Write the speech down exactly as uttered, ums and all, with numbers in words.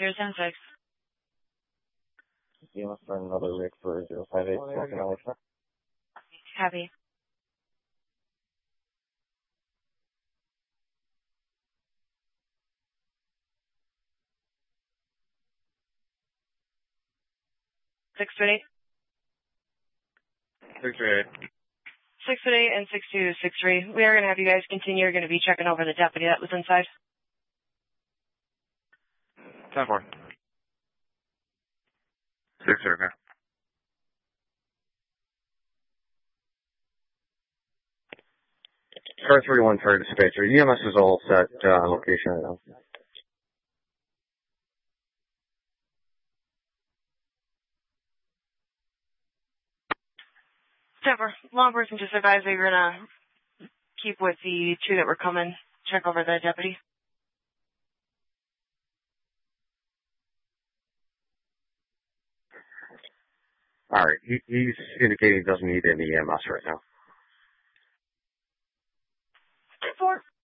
zero seven six. You must run another rig for zero five eight. Oh, Copy. Six foot eight. Six foot eight. Six foot eight and six two six three. We are going to have you guys continue. You're going to be checking over the deputy that was inside. Ten four. Six zero. Okay. Car three one for dispatcher. E M S is all set uh, location right now. Temper, law enforcement just advised that you're going to keep with the two that were coming, check over the deputy. All right. He, he's indicating he doesn't need any E M S right now. Four.